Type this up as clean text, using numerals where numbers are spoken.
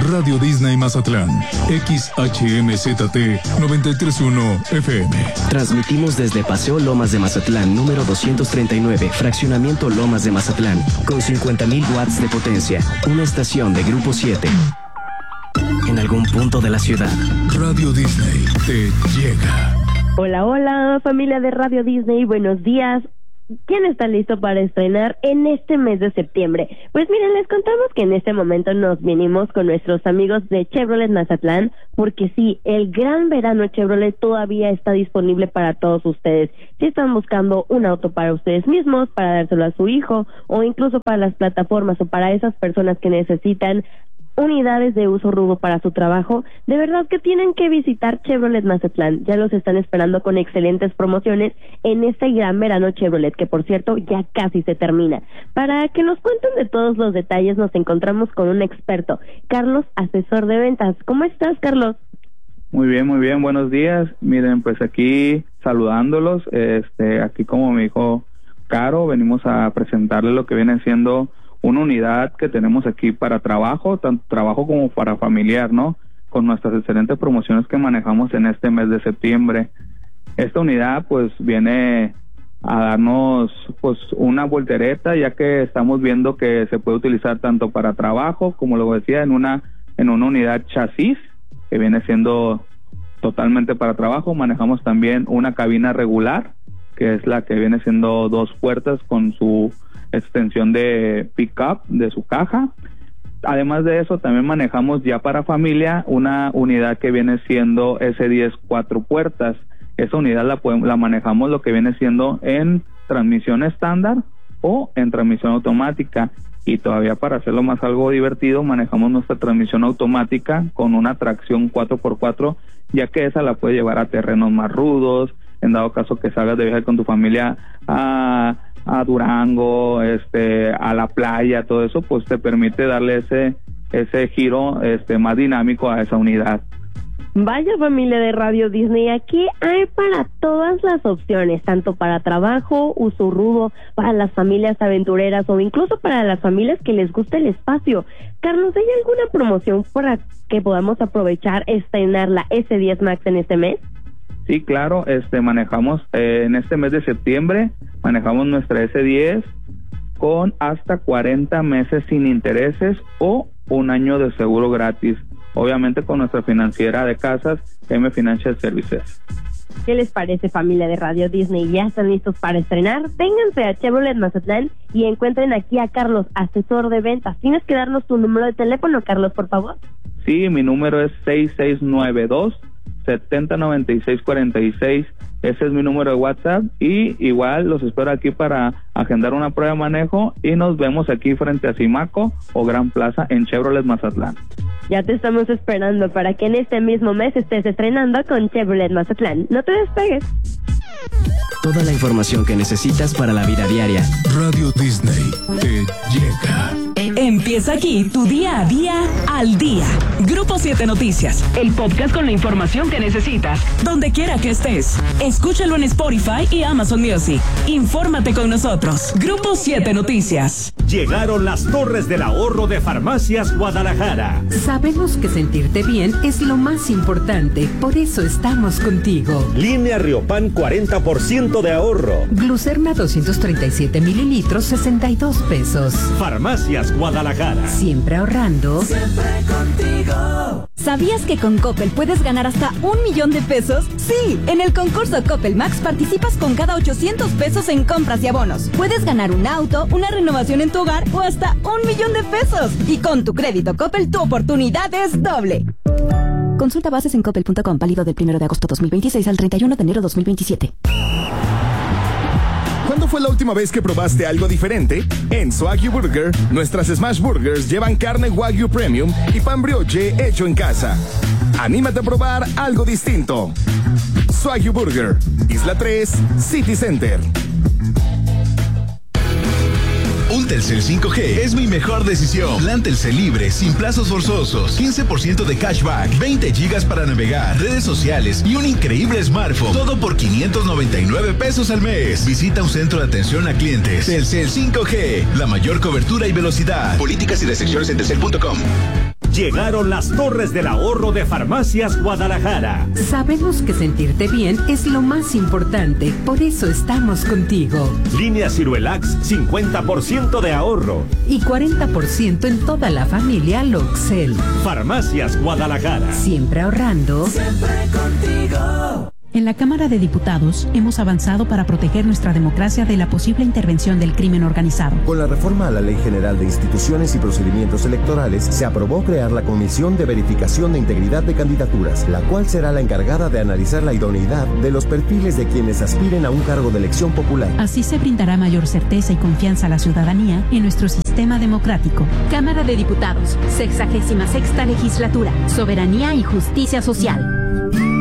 Radio Disney Mazatlán, XHMZT 931 FM. Transmitimos desde Paseo Lomas de Mazatlán, número 239, Fraccionamiento Lomas de Mazatlán, con 50,000 watts de potencia. Una estación de Grupo 7. En algún punto de la ciudad, Radio Disney te llega. Hola, hola, familia de Radio Disney, buenos días. ¿Quién está listo para estrenar en este mes de septiembre? Pues miren, les contamos que en este momento nos vinimos con nuestros amigos de Chevrolet Mazatlán, porque sí, el gran verano Chevrolet todavía está disponible para todos ustedes. Si están buscando un auto para ustedes mismos, para dárselo a su hijo, o incluso para las plataformas o para esas personas que necesitan unidades de uso rudo para su trabajo, de verdad que tienen que visitar Chevrolet Mazatlán. Ya los están esperando con excelentes promociones en este gran verano Chevrolet, que por cierto ya casi se termina. Para que nos cuenten de todos los detalles, nos encontramos con un experto, Carlos, asesor de ventas. ¿Cómo estás, Carlos? Muy bien, buenos días. Miren, pues aquí saludándolos, aquí como me dijo Caro, venimos a presentarles lo que viene siendo una unidad que tenemos aquí para trabajo, tanto trabajo como para familiar, ¿no? Con nuestras excelentes promociones que manejamos en este mes de septiembre. Esta unidad pues viene a darnos pues una voltereta, ya que estamos viendo que se puede utilizar tanto para trabajo, como lo decía, en una unidad chasis, que viene siendo totalmente para trabajo. Manejamos también una cabina regular, que es la que viene siendo 2 puertas con su extensión de pick-up de su caja. Además de eso, también manejamos ya para familia una unidad que viene siendo S10 4 puertas. Esa unidad la manejamos lo que viene siendo en transmisión estándar o en transmisión automática. Y todavía para hacerlo más algo divertido, manejamos nuestra transmisión automática con una tracción 4x4, ya que esa la puede llevar a terrenos más rudos, en dado caso que salgas de viaje con tu familia a Durango, a la playa, todo eso, pues te permite darle ese giro más dinámico a esa unidad. Vaya, familia de Radio Disney, aquí hay para todas las opciones, tanto para trabajo, uso rudo, para las familias aventureras o incluso para las familias que les gusta el espacio. Carlos, ¿hay alguna promoción para que podamos aprovechar estrenar la S10 Max en este mes? Sí, claro, manejamos en este mes de septiembre, manejamos nuestra S10 con hasta 40 meses sin intereses o 1 año de seguro gratis, obviamente con nuestra financiera de casas, M Financial Services. ¿Qué les parece, familia de Radio Disney? ¿Ya están listos para estrenar? Vénganse a Chevrolet Mazatlán y encuentren aquí a Carlos, asesor de ventas. Tienes que darnos tu número de teléfono, Carlos, por favor. Sí, mi número es 6692-709646. Ese es mi número de WhatsApp, y igual los espero aquí para agendar una prueba de manejo, y nos vemos aquí frente a Simaco o Gran Plaza en Chevrolet Mazatlán. Ya te estamos esperando para que en este mismo mes estés estrenando con Chevrolet Mazatlán. No te despegues. Toda la información que necesitas para la vida diaria. Radio Disney te llega. Empieza aquí tu día a día al día. Grupo 7 Noticias, el podcast con la información que necesitas, donde quiera que estés. Escúchalo en Spotify y Amazon Music. Infórmate con nosotros. Grupo 7 Noticias. Llegaron las Torres del Ahorro de Farmacias Guadalajara. Sabemos que sentirte bien es lo más importante, por eso estamos contigo. Línea Riopan, 40% de ahorro. Glucerna 237 mililitros, 62 pesos. Farmacias Guadalajara. Siempre ahorrando. Siempre contigo. ¿Sabías que con Coppel puedes ganar hasta 1 millón de pesos? Sí, en el concurso Coppel Max participas con cada 800 pesos en compras y abonos. Puedes ganar un auto, una renovación en tu hogar o hasta 1 millón de pesos. Y con tu crédito Coppel, tu oportunidad es doble. Consulta bases en coppel.com, válido del 1 de agosto 2026 al 31 de enero 2027. ¿Cuándo fue la última vez que probaste algo diferente? En Swagyu Burger, nuestras Smash Burgers llevan carne Wagyu Premium y pan brioche hecho en casa. Anímate a probar algo distinto. Swagyu Burger, Isla 3, City Center. Un Telcel 5G es mi mejor decisión. Plan Telcel libre, sin plazos forzosos, 15% de cashback, 20 gigas para navegar, redes sociales y un increíble smartphone. Todo por 599 pesos al mes. Visita un centro de atención a clientes. Telcel 5G, la mayor cobertura y velocidad. Políticas y restricciones en telcel.com. Llegaron las torres del ahorro de Farmacias Guadalajara. Sabemos que sentirte bien es lo más importante, por eso estamos contigo. Línea Ciruelax, 50% de ahorro. Y 40% en toda la familia Loxel. Farmacias Guadalajara. Siempre ahorrando. Siempre contigo. En la Cámara de Diputados hemos avanzado para proteger nuestra democracia de la posible intervención del crimen organizado. Con la reforma a la Ley General de Instituciones y Procedimientos Electorales, se aprobó crear la Comisión de Verificación de Integridad de Candidaturas, la cual será la encargada de analizar la idoneidad de los perfiles de quienes aspiren a un cargo de elección popular. Así se brindará mayor certeza y confianza a la ciudadanía en nuestro sistema democrático. Cámara de Diputados, 66ª Legislatura, Soberanía y Justicia Social.